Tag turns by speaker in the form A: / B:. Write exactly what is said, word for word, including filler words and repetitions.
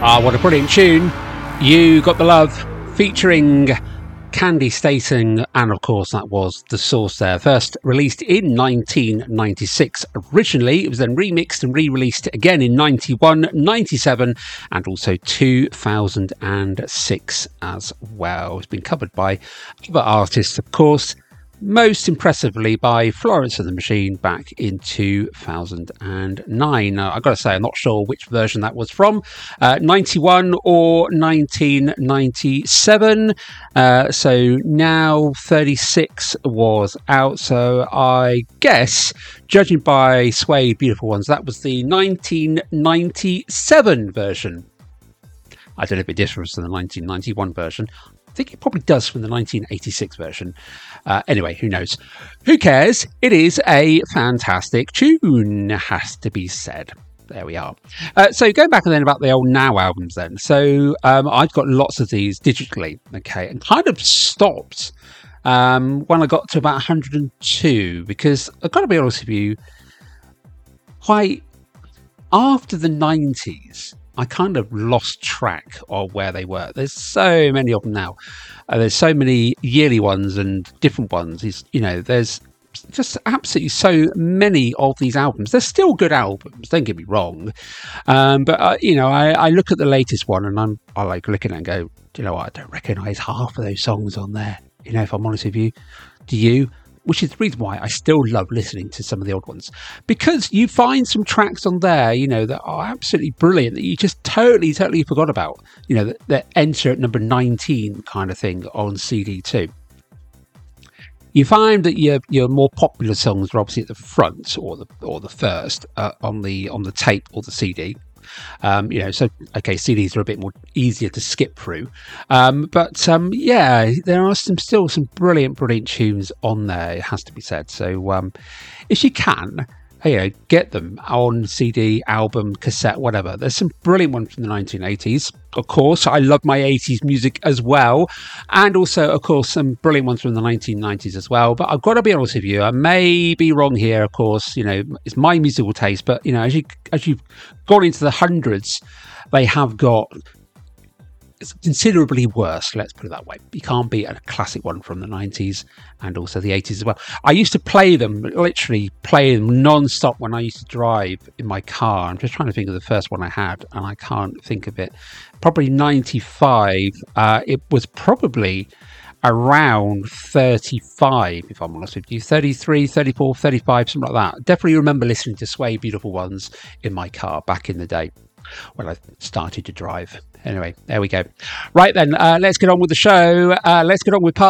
A: Ah, what a brilliant tune. You Got the Love, featuring Candi Staton, and of course that was The Source there. First released in nineteen ninety-six originally. It was then remixed and re-released again in ninety-one, ninety-seven and also two thousand six as well. It's been covered by other artists, of course, most impressively by Florence and the Machine back in two thousand nine. Now, I've got to say, I'm not sure which version that was from, uh, ninety-one or nineteen ninety-seven. Uh, so now thirty-six was out. So I guess, judging by Sway Beautiful Ones, that was the nineteen ninety-seven version. I don't know if it differs from the nineteen ninety-one version. I think it probably does from the nineteen eighty-six version. Uh, anyway, who knows? Who cares? It is a fantastic tune, has to be said. There we are. Uh, so going back and then about the old Now albums then. So um, I've got lots of these digitally, okay, and kind of stopped um, when I got to about one hundred two, because I've got to be honest with you, quite after the nineties, I kind of lost track of where they were. There's so many of them now. Uh, there's so many yearly ones and different ones. It's, you know, there's just absolutely so many of these albums. They're still good albums, don't get me wrong. Um, but, uh, you know, I, I look at the latest one and I'm I like looking at it and go, do you know what? I don't recognise half of those songs on there. You know, if I'm honest with you. Do you? Which is the reason why I still love listening to some of the old ones, because you find some tracks on there, you know, that are absolutely brilliant that you just totally, totally forgot about, you know, that, that enter at number nineteen kind of thing on C D too. You find that your your more popular songs are obviously at the front or the or the first uh, on the on the tape or the C D. Um, you know, so okay, C Ds are a bit more easier to skip through, um, but um, yeah, there are some still some brilliant, brilliant tunes on there. It has to be said. So um, if you can, you know, get them on C D, album, cassette, whatever. There's some brilliant ones from the nineteen eighties. Of course, I love my eighties music as well, and also, of course, some brilliant ones from the nineteen nineties as well. But I've got to be honest with you, I may be wrong here. Of course, you know, it's my musical taste, but you know, as you as you've gone into the hundreds, they have got considerably worse, let's put it that way. You can't beat a classic one from the nineties and also the eighties as well. I used to play them, literally play them non-stop when I used to drive in my car. I'm just trying to think of the first one I had and I can't think of it. Probably ninety-five. Uh, it was probably around thirty-five, if I'm honest with you. thirty-three, thirty-four, thirty-five, something like that. Definitely remember listening to Sway Beautiful Ones in my car back in the day when I started to drive. Anyway, there we go. Right then, uh, let's get on with the show. Uh, let's get on with part